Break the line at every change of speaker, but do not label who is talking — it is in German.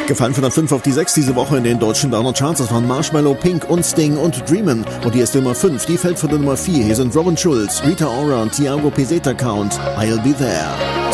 Gefallen von der 5 auf die 6 diese Woche in den deutschen Downer Charts. Das waren Marshmallow, Pink und Sting und Dreamin'. Und die erste Nummer 5, die fällt von der Nummer 4. Hier sind Robin Schulz, Rita Ora und Thiago Peseta Count, I'll Be There.